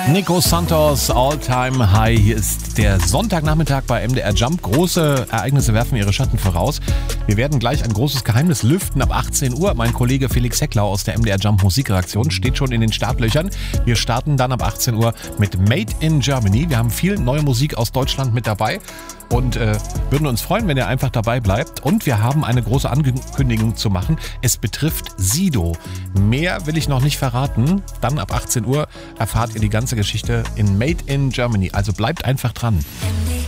Nico Santos, All Time High. Hier ist der Sonntagnachmittag bei MDR Jump. Große Ereignisse werfen ihre Schatten voraus. Wir werden gleich ein großes Geheimnis lüften ab 18 Uhr. Mein Kollege Felix Hecklau aus der MDR Jump Musikredaktion steht schon in den Startlöchern. Wir starten dann ab 18 Uhr mit Made in Germany. Wir haben viel neue Musik aus Deutschland mit dabei und würden uns freuen, wenn ihr einfach dabei bleibt. Und wir haben eine große Ankündigung zu machen. Es betrifft Sido. Mehr will ich noch nicht verraten. Dann ab 18 Uhr erfahrt ihr die ganze Geschichte in Made in Germany. Also bleibt einfach dran.